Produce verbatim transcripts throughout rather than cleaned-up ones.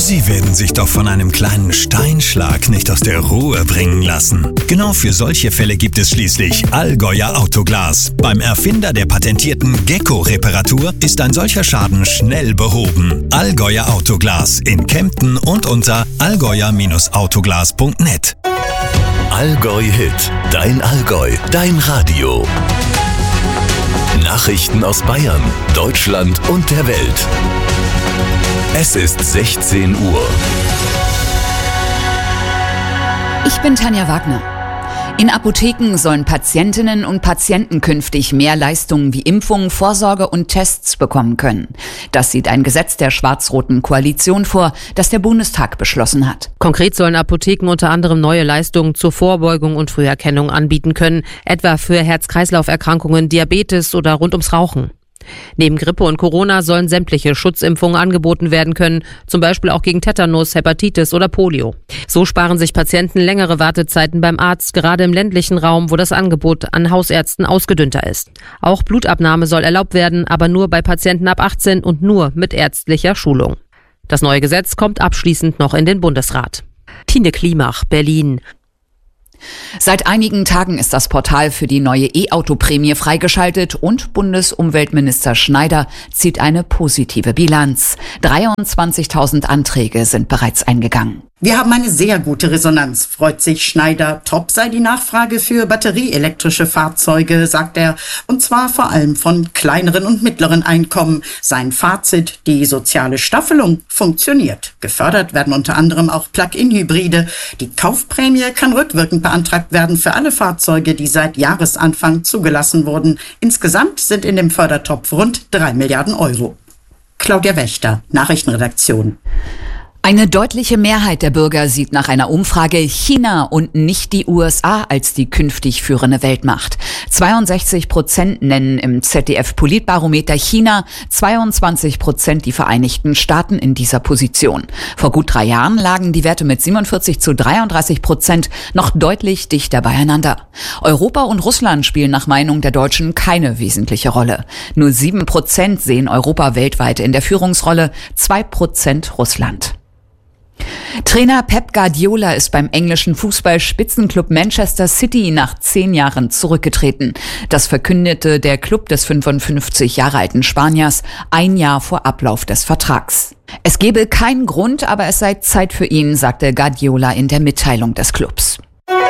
Sie werden sich doch von einem kleinen Steinschlag nicht aus der Ruhe bringen lassen. Genau für solche Fälle gibt es schließlich Allgäuer Autoglas. Beim Erfinder der patentierten Gecko-Reparatur ist ein solcher Schaden schnell behoben. Allgäuer Autoglas in Kempten und unter allgäuer Autoglas punkt net. Allgäu Hit, dein Allgäu, dein Radio. Nachrichten aus Bayern, Deutschland und der Welt. Es ist sechzehn Uhr. Ich bin Tanja Wagner. In Apotheken sollen Patientinnen und Patienten künftig mehr Leistungen wie Impfungen, Vorsorge und Tests bekommen können. Das sieht ein Gesetz der schwarz-roten Koalition vor, das der Bundestag beschlossen hat. Konkret sollen Apotheken unter anderem neue Leistungen zur Vorbeugung und Früherkennung anbieten können, etwa für Herz-Kreislauf-Erkrankungen, Diabetes oder rund ums Rauchen. Neben Grippe und Corona sollen sämtliche Schutzimpfungen angeboten werden können, zum Beispiel auch gegen Tetanus, Hepatitis oder Polio. So sparen sich Patienten längere Wartezeiten beim Arzt, gerade im ländlichen Raum, wo das Angebot an Hausärzten ausgedünnter ist. Auch Blutabnahme soll erlaubt werden, aber nur bei Patienten ab achtzehn und nur mit ärztlicher Schulung. Das neue Gesetz kommt abschließend noch in den Bundesrat. Tine Klimach, Berlin. Seit einigen Tagen ist das Portal für die neue E-Auto-Prämie freigeschaltet und Bundesumweltminister Schneider zieht eine positive Bilanz. dreiundzwanzigtausend Anträge sind bereits eingegangen. Wir haben eine sehr gute Resonanz, freut sich Schneider. Top sei die Nachfrage für batterieelektrische Fahrzeuge, sagt er. Und zwar vor allem von kleineren und mittleren Einkommen. Sein Fazit, die soziale Staffelung funktioniert. Gefördert werden unter anderem auch Plug-in-Hybride. Die Kaufprämie kann rückwirkend beantragt werden für alle Fahrzeuge, die seit Jahresanfang zugelassen wurden. Insgesamt sind in dem Fördertopf rund drei Milliarden Euro. Claudia Wächter, Nachrichtenredaktion. Eine deutliche Mehrheit der Bürger sieht nach einer Umfrage China und nicht die U S A als die künftig führende Weltmacht. zweiundsechzig Prozent nennen im Z D F-Politbarometer China, zweiundzwanzig Prozent die Vereinigten Staaten in dieser Position. Vor gut drei Jahren lagen die Werte mit siebenundvierzig zu dreiunddreißig Prozent noch deutlich dichter beieinander. Europa und Russland spielen nach Meinung der Deutschen keine wesentliche Rolle. Nur sieben Prozent sehen Europa weltweit in der Führungsrolle, zwei Prozent Russland. Trainer Pep Guardiola ist beim englischen Fußball-Spitzenklub Manchester City nach zehn Jahren zurückgetreten. Das verkündete der Club des fünfundfünfzig Jahre alten Spaniers ein Jahr vor Ablauf des Vertrags. Es gebe keinen Grund, aber es sei Zeit für ihn, sagte Guardiola in der Mitteilung des Clubs.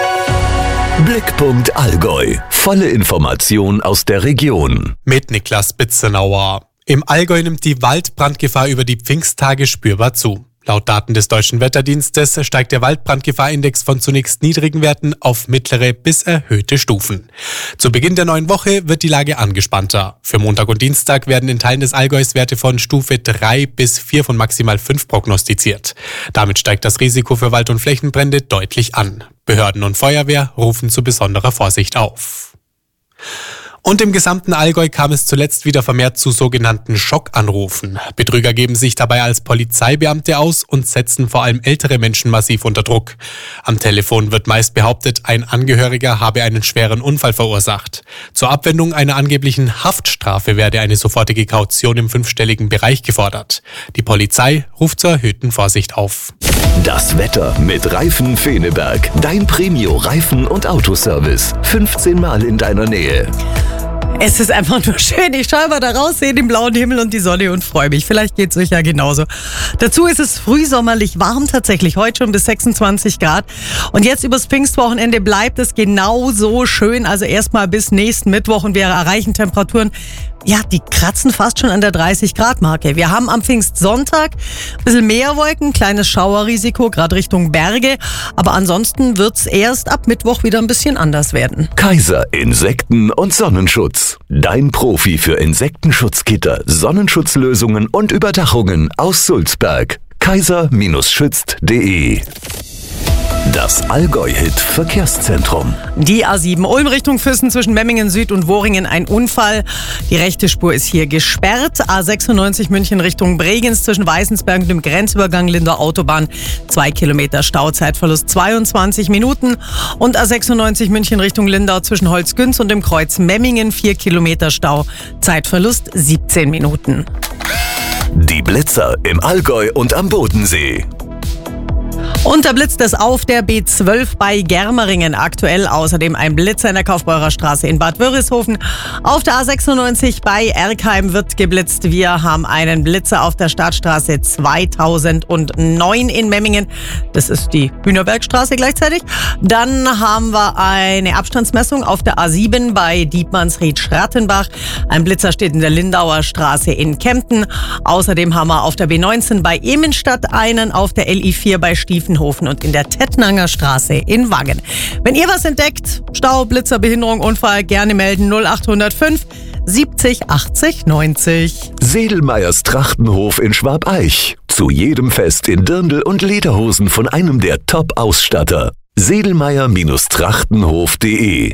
Blickpunkt Allgäu. Volle Information aus der Region. Mit Niklas Bitzenauer. Im Allgäu nimmt die Waldbrandgefahr über die Pfingsttage spürbar zu. Laut Daten des Deutschen Wetterdienstes steigt der Waldbrandgefahrindex von zunächst niedrigen Werten auf mittlere bis erhöhte Stufen. Zu Beginn der neuen Woche wird die Lage angespannter. Für Montag und Dienstag werden in Teilen des Allgäus Werte von Stufe drei bis vier von maximal fünf prognostiziert. Damit steigt das Risiko für Wald- und Flächenbrände deutlich an. Behörden und Feuerwehr rufen zu besonderer Vorsicht auf. Und im gesamten Allgäu kam es zuletzt wieder vermehrt zu sogenannten Schockanrufen. Betrüger geben sich dabei als Polizeibeamte aus und setzen vor allem ältere Menschen massiv unter Druck. Am Telefon wird meist behauptet, ein Angehöriger habe einen schweren Unfall verursacht. Zur Abwendung einer angeblichen Haftstrafe werde eine sofortige Kaution im fünfstelligen Bereich gefordert. Die Polizei ruft zur erhöhten Vorsicht auf. Das Wetter mit Reifen Feneberg. Dein Premio-Reifen- und Autoservice. fünfzehn Mal in deiner Nähe. Es ist einfach nur schön. Ich schaue mal da raus, sehe den blauen Himmel und die Sonne und freue mich. Vielleicht geht es euch ja genauso. Dazu ist es frühsommerlich warm tatsächlich. Heute schon bis sechsundzwanzig Grad. Und jetzt übers Pfingstwochenende bleibt es genauso schön. Also erstmal bis nächsten Mittwoch und wir erreichen Temperaturen, ja, die kratzen fast schon an der dreißig Grad Marke. Wir haben am Pfingstsonntag ein bisschen mehr Wolken, kleines Schauerrisiko, gerade Richtung Berge. Aber ansonsten wird es erst ab Mittwoch wieder ein bisschen anders werden. Kaiser Insekten- und Sonnenschutz. Dein Profi für Insektenschutzgitter, Sonnenschutzlösungen und Überdachungen aus Sulzberg. kaiser Schützt punkt de. Das Allgäu-Hit-Verkehrszentrum. Die A sieben Ulm Richtung Füssen zwischen Memmingen Süd und Worringen ein Unfall. Die rechte Spur ist hier gesperrt. A sechsundneunzig München Richtung Bregenz zwischen Weißensberg und dem Grenzübergang Lindau Autobahn. Zwei Kilometer Stau, Zeitverlust zweiundzwanzig Minuten. Und A sechsundneunzig München Richtung Lindau zwischen Holzgünz und dem Kreuz Memmingen. Vier Kilometer Stau, Zeitverlust siebzehn Minuten. Die Blitzer im Allgäu und am Bodensee. Und da blitzt es auf der B zwölf bei Germeringen aktuell. Außerdem ein Blitzer in der Kaufbeurer Straße in Bad Wörishofen. Auf der A sechsundneunzig bei Erkheim wird geblitzt. Wir haben einen Blitzer auf der Stadtstraße zweitausendneun in Memmingen. Das ist die Hühnerbergstraße gleichzeitig. Dann haben wir eine Abstandsmessung auf der A sieben bei Dietmannsried-Schrattenbach. Ein Blitzer steht in der Lindauer Straße in Kempten. Außerdem haben wir auf der B neunzehn bei Emenstadt einen, auf der L I vier bei Stiefenhofen und in der Tettnanger Straße in Wangen. Wenn ihr was entdeckt, Stau, Blitzer, Behinderung, Unfall, gerne melden null acht null fünf siebzig achtzig neunzig. Sedelmeyers Trachtenhof in Schwabeich. Zu jedem Fest in Dirndl und Lederhosen von einem der Top-Ausstatter. Sedelmeyer-Trachtenhof punkt de.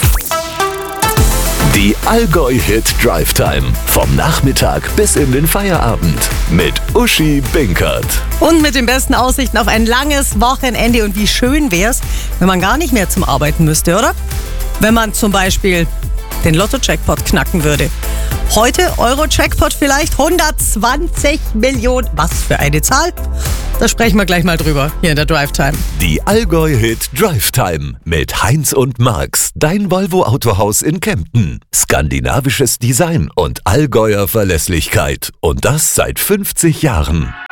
Die Allgäu-Hit Drive Time. Vom Nachmittag bis in den Feierabend. Mit Uschi Binkert. Und mit den besten Aussichten auf ein langes Wochenende. Und wie schön wär's, wenn man gar nicht mehr zum Arbeiten müsste, oder? Wenn man zum Beispiel den Lotto-Jackpot knacken würde. Heute Euro-Jackpot vielleicht hundertzwanzig Millionen. Was für eine Zahl? Da sprechen wir gleich mal drüber hier in der Drive Time. Die Allgäu-Hit Drive Time mit Heinz und Marx, dein Volvo-Autohaus in Kempten. Skandinavisches Design und Allgäuer Verlässlichkeit. Und das seit fünfzig Jahren.